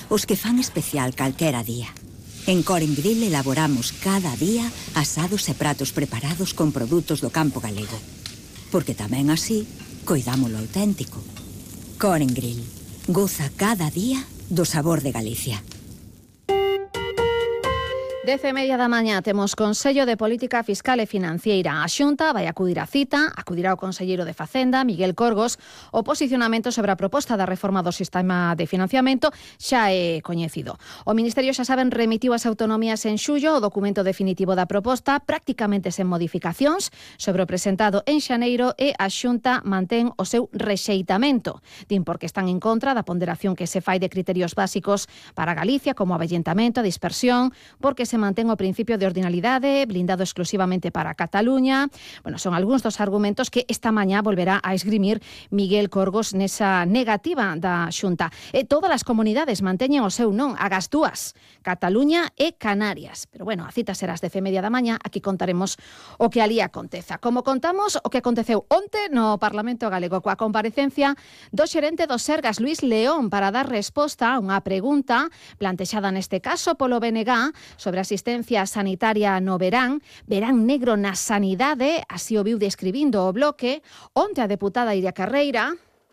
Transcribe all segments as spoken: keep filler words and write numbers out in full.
os que fan especial calquera día. En Coren Grill elaboramos cada día asados e pratos preparados con produtos do campo galego. Porque tamén así, coidamos lo auténtico. Coren Grill. Goza cada día do sabor de Galicia. Dez e media da mañá temos Consello de Política Fiscal e Financiera. A Xunta vai acudir á cita, acudirá o conselleiro de Facenda, Miguel Corgos. O posicionamento sobre a proposta da reforma do sistema de financiamento xa é coñecido. O Ministerio, xa saben, remitiu as autonomías en xullo o documento definitivo da proposta, prácticamente sen modificacións, sobre o presentado en xaneiro, e a Xunta mantén o seu rexeitamento. Din porque están en contra da ponderación que se fai de criterios básicos para Galicia, como avellentamento, dispersión, porque se mantén o principio de ordinalidade, blindado exclusivamente para Cataluña. Bueno, son algúns dos argumentos que esta mañá volverá a esgrimir Miguel Corgos nesa negativa da Xunta. E todas as comunidades manteñen o seu non, agas dúas, Cataluña e Canarias. Pero bueno, a cita será ás dez e media da mañá, aquí contaremos o que alí aconteza. Como contamos o que aconteceu onte no Parlamento Galego coa comparecencia do xerente do Sergas, Luís León, para dar resposta a unha pregunta plantexada neste caso polo B N G sobre a asistencia sanitaria no verán, verán negro na sanidade, así o viu describindo o Bloque. Onte a deputada Iria Carreira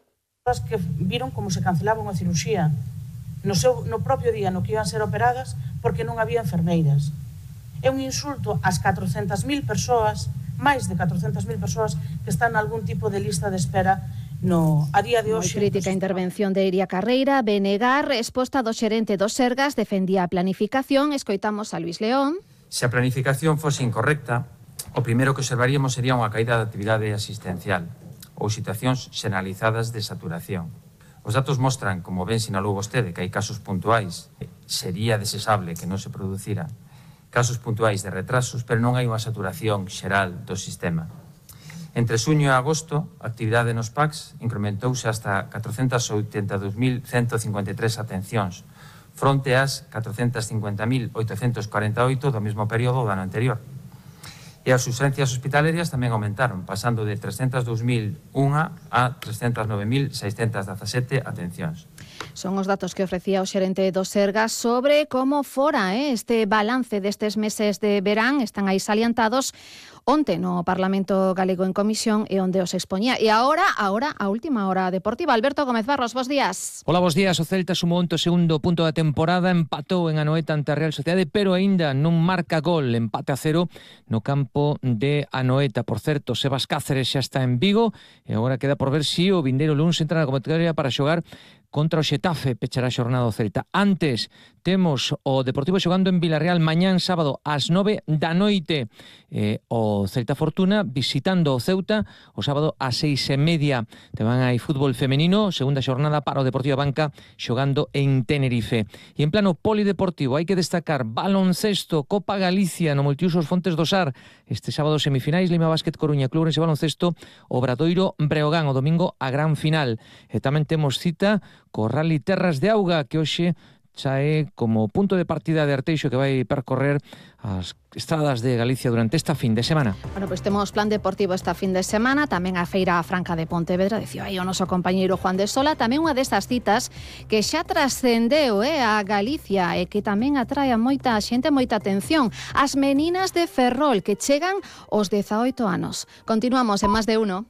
que viron como se cancelaba unha cirurxía no, seu, no propio día no que iban ser operadas porque non había enfermeiras. É un insulto ás catrocentas mil persoas, máis de catrocentas mil persoas que están en algún tipo de lista de espera. No, a día de hoxe... Moi crítica a intervención de Iria Carreira. B N G, resposta do xerente do Sergas, defendía a planificación. Escoitamos a Luís León. Se a planificación fose incorrecta, o primeiro que observaríamos sería unha caída de actividade asistencial ou situacións xenalizadas de saturación. Os datos mostran, como ben sinalou vostede, que hai casos puntuais, sería desexable que non se producira casos puntuais de retrasos, pero non hai unha saturación xeral do sistema. Entre xuño e agosto, a actividade nos P A Cs incrementouse hasta catrocentas oitenta e dous mil ciento cincuenta e tres atencións, fronte ás catrocentas cincuenta mil oitocentos corenta e oito do mesmo período do ano anterior. E as urxencias hospitalarias tamén aumentaron, pasando de trescentas dous mil unha a trescentas nove mil seiscentas dezasete atencións. Son os datos que ofrecía o xerente do Sergas sobre como fora eh, este balance destes meses de verán. Están aí salientados onte no Parlamento Galego en comisión e onde os expoñía. E agora, agora a última hora deportiva. Alberto Gómez Barros, bos días. Hola, bos días. O Celta sumou onte o segundo punto da temporada, empatou en Anoeta ante a Real Sociedade, pero aínda non marca gol. Empate a cero no campo de Anoeta. Por certo, Sebas Cáceres xa está en Vigo e agora queda por ver se si o vindeiro luns entra na convocatoria para xogar contra o Xetafe, pechará a xornada do Celta. Antes, temos o Deportivo xogando en Vilarreal mañán sábado ás nove da noite. Eh, o Celta Fortuna visitando o Ceuta o sábado ás seis e media. Tamén hai fútbol femenino, segunda xornada para o Deportivo Banca xogando en Tenerife. E en plano polideportivo hai que destacar baloncesto, Copa Galicia no multiusos Fontes do Sar. Este sábado semifinais, Lima Básquet Coruña, Club Orense Baloncesto, Obradoiro Breogán, o domingo a gran final. E tamén temos cita co Rally Terras de Auga, que hoxe xa é como punto de partida de Arteixo, que vai percorrer as estradas de Galicia durante esta fin de semana. Bueno, pois temos plan deportivo esta fin de semana, tamén a Feira Franca de Pontevedra, dicía aí o noso compañeiro Juan de Sola, tamén unha destas citas que xa trascendeu eh, a Galicia e que tamén atrae a moita xente, moita atención. As meninas de Ferrol, que chegan aos dezaoito anos. Continuamos en Más de Uno.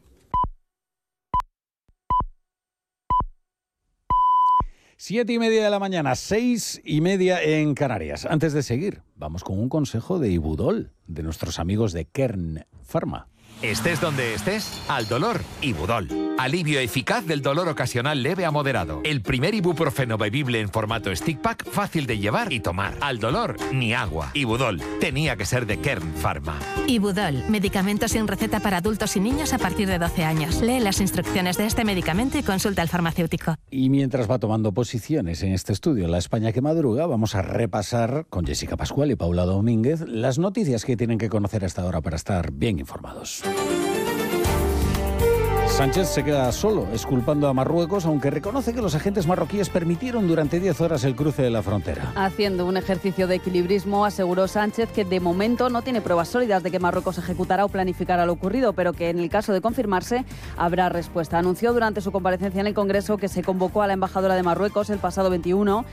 Siete y media de la mañana, seis y media en Canarias. Antes de seguir, vamos con un consejo de Ibudol, de nuestros amigos de Kern Pharma. Estés donde estés, al dolor, Ibudol. Alivio eficaz del dolor ocasional leve a moderado. El primer ibuprofeno bebible en formato stick pack, fácil de llevar y tomar. Al dolor, ni agua. Ibudol, tenía que ser de Kern Pharma. Ibudol, medicamento sin receta para adultos y niños a partir de doce años. Lee las instrucciones de este medicamento y consulta al farmacéutico. Y mientras va tomando posiciones en este estudio La España que madruga, vamos a repasar con Jessica Pascual y Paula Domínguez las noticias que tienen que conocer hasta ahora para estar bien informados. Sánchez se queda solo, exculpando a Marruecos, aunque reconoce que los agentes marroquíes permitieron durante diez horas el cruce de la frontera. Haciendo un ejercicio de equilibrismo, aseguró Sánchez que de momento no tiene pruebas sólidas de que Marruecos ejecutará o planificará lo ocurrido, pero que en el caso de confirmarse habrá respuesta. Anunció durante su comparecencia en el Congreso que se convocó a la embajadora de Marruecos el pasado veintiuno